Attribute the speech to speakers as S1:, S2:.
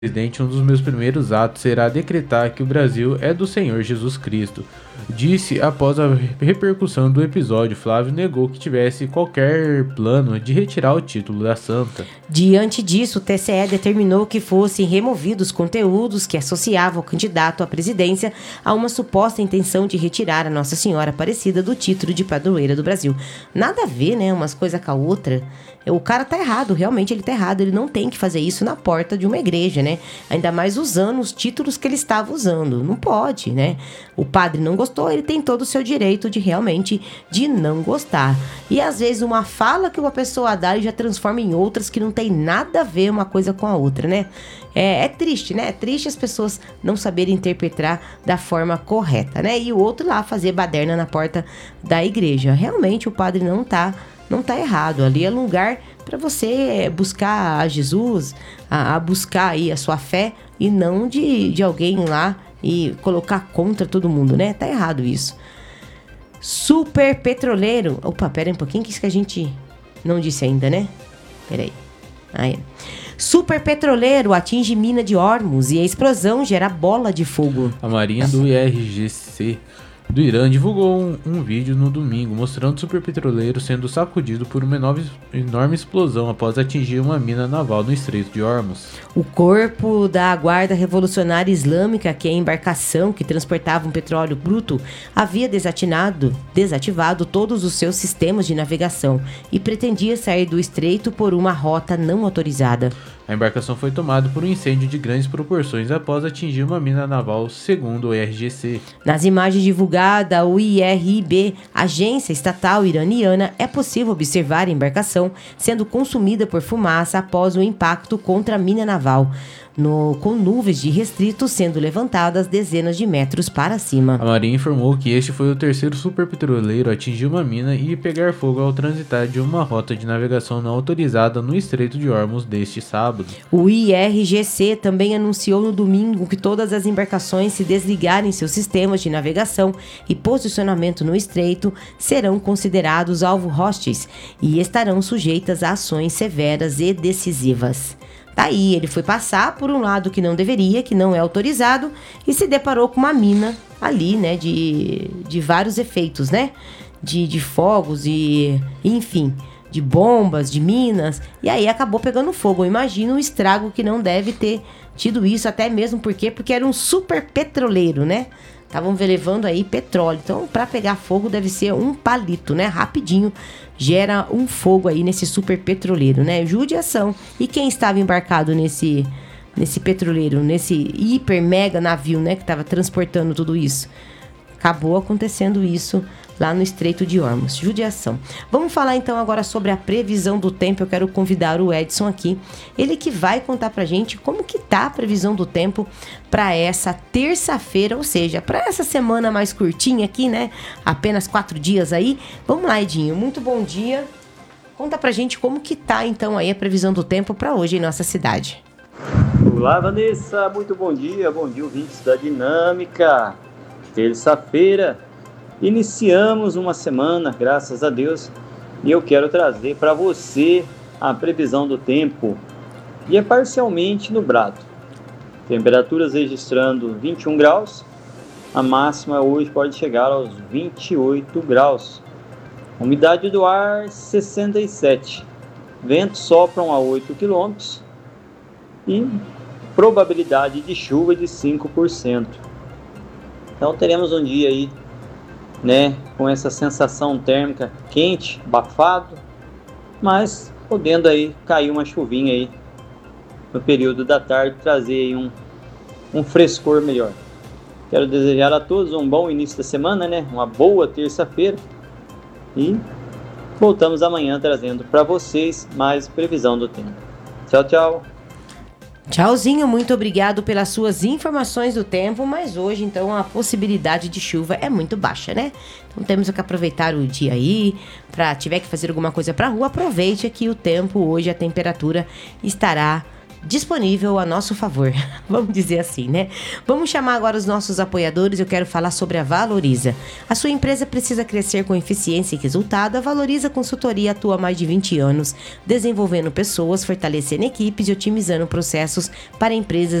S1: Presidente, um dos meus primeiros atos será decretar que o Brasil é do Senhor Jesus Cristo. Disse após a repercussão do episódio. Flávio negou que tivesse qualquer plano de retirar o título da santa.
S2: Diante disso, o TCE determinou que fossem removidos conteúdos que associavam o candidato à presidência a uma suposta intenção de retirar a Nossa Senhora Aparecida do título de padroeira do Brasil. Nada a ver, né? Umas coisas com a outra. O cara tá errado, realmente ele tá errado. Ele não tem que fazer isso na porta de uma igreja, né? Ainda mais usando os títulos que ele estava usando. Não pode, né? O padre não gostou, ele tem todo o seu direito de realmente de não gostar. E às vezes uma fala que uma pessoa dá e já transforma em outras que não tem nada a ver uma coisa com a outra, né? É triste, né? É triste as pessoas não saberem interpretar da forma correta, né? E o outro lá fazer baderna na porta da igreja. Realmente o padre não tá errado. Ali é lugar para você buscar a Jesus, a buscar aí a sua fé e não de alguém lá e colocar contra todo mundo, né? Tá errado isso. Super petroleiro. Opa, pera aí um pouquinho que isso que a gente não disse ainda, né? Pera aí. Aí. Super petroleiro atinge mina de Hormuz e a explosão gera bola de fogo.
S1: A Marinha do IRGC do Irã divulgou um vídeo no domingo mostrando o superpetroleiro sendo sacudido por uma enorme explosão após atingir uma mina naval no Estreito de Hormuz.
S2: O corpo da Guarda Revolucionária Islâmica, que é a embarcação que transportava um petróleo bruto, havia desativado todos os seus sistemas de navegação e pretendia sair do estreito por uma rota não autorizada.
S1: A embarcação foi tomada por um incêndio de grandes proporções após atingir uma mina naval, segundo o IRGC.
S2: Nas imagens divulgadas ao IRIB, agência estatal iraniana, é possível observar a embarcação sendo consumida por fumaça após o impacto contra a mina naval, com nuvens de restritos sendo levantadas dezenas de metros para cima.
S1: A Marinha informou que este foi o terceiro superpetroleiro a atingir uma mina e pegar fogo ao transitar de uma rota de navegação não autorizada no Estreito de Hormuz deste sábado.
S2: O IRGC também anunciou no domingo que todas as embarcações se desligarem seus sistemas de navegação e posicionamento no estreito serão considerados alvo hostis e estarão sujeitas a ações severas e decisivas. Daí ele foi passar por um lado que não deveria, que não é autorizado, e se deparou com uma mina ali, né, de vários efeitos, né, de fogos e enfim, de bombas, de minas, e aí acabou pegando fogo. Eu imagino o estrago que não deve ter tido isso, até mesmo porque era um super petroleiro, né? Estavam levando aí petróleo. Então, para pegar fogo deve ser um palito, né? Rapidinho gera um fogo aí nesse super petroleiro, né? Judiação. E quem estava embarcado nesse petroleiro, nesse hiper mega navio, né? Que estava transportando tudo isso. Acabou acontecendo isso lá no Estreito de Hormuz. Judiação. Vamos falar então agora sobre a previsão do tempo. Eu quero convidar o Edson aqui. Ele que vai contar pra gente como que tá a previsão do tempo para essa terça-feira, ou seja, para essa semana mais curtinha aqui, né? Apenas 4 dias aí. Vamos lá, Edinho. Muito bom dia. Conta pra gente como que tá então aí a previsão do tempo para hoje em nossa cidade.
S3: Olá, Vanessa. Muito bom dia. Bom dia, ouvintes da Dinâmica. Terça-feira. Iniciamos uma semana, graças a Deus, e eu quero trazer para você a previsão do tempo. E é parcialmente nublado. Temperaturas registrando 21 graus, a máxima hoje pode chegar aos 28 graus. Umidade do ar 67, ventos sopram a 8 km e probabilidade de chuva de 5%. Então teremos um dia aí, né, com essa sensação térmica quente, abafado, mas podendo aí cair uma chuvinha aí no período da tarde, trazer aí um frescor melhor. Quero desejar a todos um bom início da semana, né, uma boa terça-feira, e voltamos amanhã trazendo para vocês mais previsão do tempo. Tchau, tchau.
S2: Tchauzinho, muito obrigado pelas suas informações do tempo, mas hoje então a possibilidade de chuva é muito baixa, né? Então temos que aproveitar o dia aí, tiver que fazer alguma coisa pra rua, aproveite que o tempo hoje, a temperatura estará disponível a nosso favor, vamos dizer assim, né? Vamos chamar agora os nossos apoiadores. Eu quero falar sobre a Valoriza. A sua empresa precisa crescer com eficiência e resultado. A Valoriza Consultoria atua há mais de 20 anos, desenvolvendo pessoas, fortalecendo equipes e otimizando processos para empresas